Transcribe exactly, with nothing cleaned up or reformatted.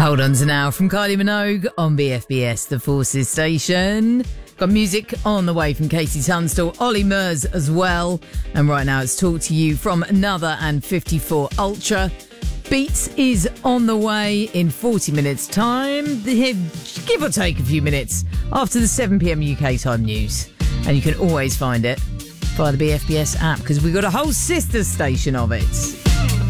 Hold on to now from Kylie Minogue on B F B S, the Forces station. Got music on the way from Casey Tunstall, Ollie Murs as well. And right now it's Talk to You from Another and fifty-four Ultra. Beats is on the way in forty minutes time, give or take a few minutes after the seven p.m. U K time news. And you can always find it via the B F B S app because we've got a whole sister station of it.